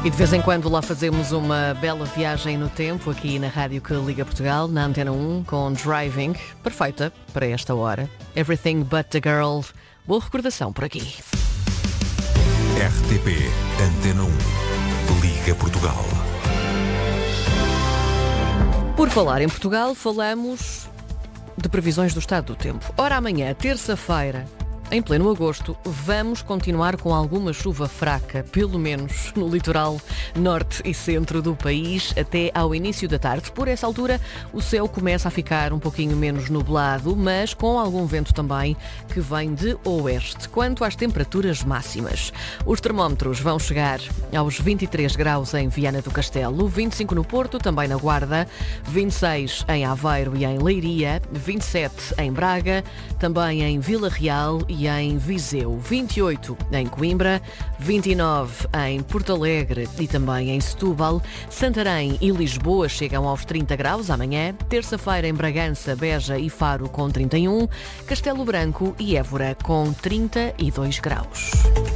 E de vez em quando lá fazemos uma bela viagem no tempo, aqui na Rádio que Liga Portugal, na Antena 1, com Driving, perfeita para esta hora. Everything But The Girl. Boa recordação por aqui. RTP Antena 1, Liga Portugal. Por falar em Portugal, falamos de previsões do estado do tempo. Ora, amanhã, terça-feira, em pleno agosto, vamos continuar com alguma chuva fraca, pelo menos no litoral norte e centro do país, até ao início da tarde. Por essa altura, o céu começa a ficar um pouquinho menos nublado, mas com algum vento também que vem de oeste. Quanto às temperaturas máximas, os termómetros vão chegar aos 23 graus em Viana do Castelo, 25 no Porto, também na Guarda, 26 em Aveiro e em Leiria, 27 em Braga, também em Vila Real e em Viseu, 28 em Coimbra, 29 em Porto Alegre e também em Setúbal, Santarém e Lisboa chegam aos 30 graus amanhã, terça-feira em Bragança, Beja e Faro com 31, Castelo Branco e Évora com 32 graus.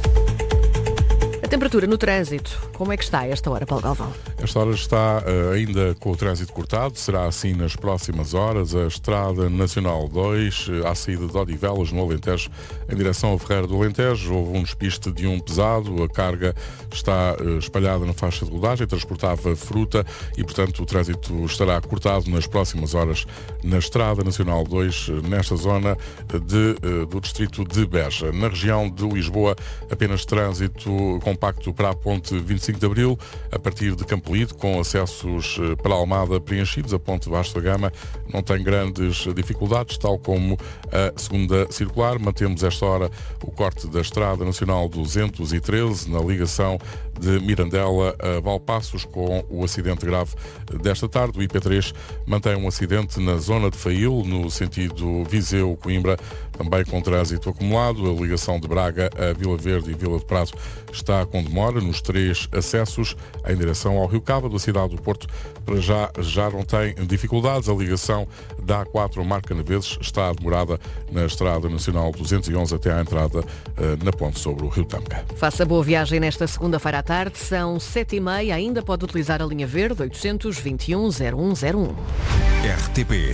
A temperatura no trânsito, como é que está a esta hora, Paulo Galvão? Esta hora está ainda com o trânsito cortado, será assim nas próximas horas. A Estrada Nacional 2, à saída de Odivelas, no Alentejo, em direção ao Ferreira do Alentejo, houve um despiste de um pesado, a carga está espalhada na faixa de rodagem, transportava fruta e, portanto, o trânsito estará cortado nas próximas horas na Estrada Nacional 2, nesta zona do distrito de Beja. Na região de Lisboa, apenas trânsito compacto para a ponte 25 de Abril, a partir de Campo Lido, com acessos para a Almada preenchidos. A ponte Vasco da Gama não tem grandes dificuldades, tal como a segunda circular. Mantemos esta hora o corte da Estrada Nacional 213, na ligação de Mirandela a Valpaços, com o acidente grave desta tarde. O IP3 mantém um acidente na zona de Fail, no sentido Viseu-Coimbra, também com trânsito acumulado. A ligação de Braga a Vila Verde e Vila de Prado está com demora nos três acessos em direção ao Rio Cava. Da cidade do Porto, para já não tem dificuldades. A ligação da A4 Marca Naveses está demorada na Estrada Nacional 211 até à entrada na ponte sobre o Rio Tâmega. Faça boa viagem nesta segunda-feira à tarde, são 7h30, ainda pode utilizar a linha verde 821 0101. RTP